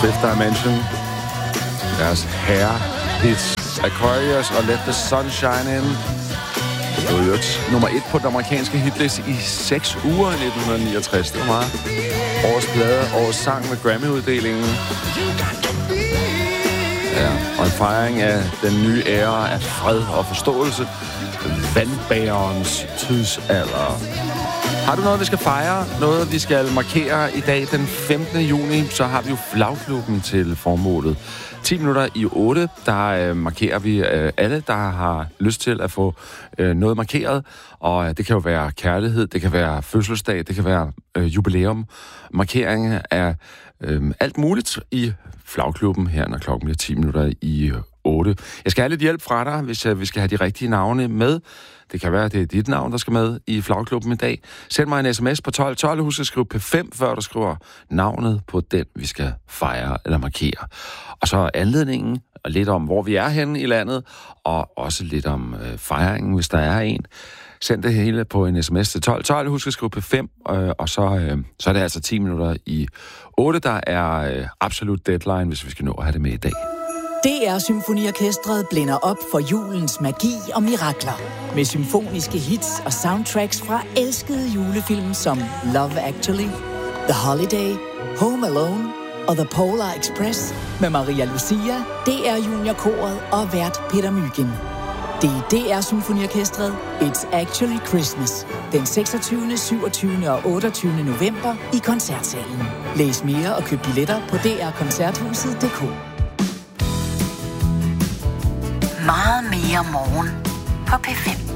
Fifth Dimension. Deres herre-hits. Aquarius og Let the Sun Shine In. Det var jo nummer 1 på den amerikanske hitliste i 6 uger i 1969. Det var meget. Årets plade, årets sang med Grammy-uddelingen. Ja, og en fejring af den nye æra af fred og forståelse. Vandbærens tidsalder. Har du noget, vi skal fejre? Noget, vi skal markere i dag den 15. juni? Så har vi jo Flagklubben til formålet. 10 minutter i 8, der markerer vi alle, der har lyst til at få noget markeret. Og det kan jo være kærlighed, det kan være fødselsdag, det kan være jubilæum. Markering af alt muligt i Flagklubben her, når klokken bliver 10 minutter i 8. Jeg skal have lidt hjælp fra dig, hvis vi skal have de rigtige navne med. Det kan være, at det er dit navn, der skal med i Flagklubben i dag. Send mig en sms på 1212. Husk at skrive P5, før du skriver navnet på den, vi skal fejre eller markere. Og så anledningen, og lidt om, hvor vi er henne i landet, og også lidt om fejringen, hvis der er en. Send det hele på en sms til 1212. Husk at skrive P5, og så er det altså 10 minutter i 8, der er absolut deadline, hvis vi skal nå at have det med i dag. DR Symfoniorkestret blænder op for julens magi og mirakler. Med symfoniske hits og soundtracks fra elskede julefilm som Love Actually, The Holiday, Home Alone og The Polar Express med Maria Lucia, DR Juniorkoret og vært Peter Mygind. Det er DR Symfoniorkestret It's Actually Christmas. Den 26., 27. og 28. november i Koncertsalen. Læs mere og køb billetter på drkoncerthuset.dk. Meget mere morgen på P5.